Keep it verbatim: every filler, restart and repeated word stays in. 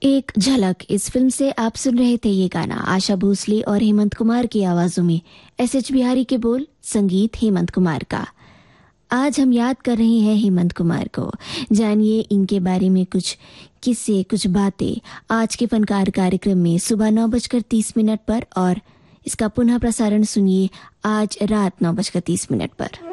एक झलक इस फिल्म से आप सुन रहे थे ये गाना आशा भोसले और हेमंत कुमार की आवाजों में। एस एच बिहारी के बोल, संगीत हेमंत कुमार का। आज हम याद कर रहे हैं हेमंत कुमार को। जानिए इनके बारे में कुछ किस्से, कुछ बातें आज के फनकार कार्यक्रम में सुबह नौ बजकर तीस मिनट पर, और इसका पुनः प्रसारण सुनिए आज रात नौ बजकर तीस मिनट पर।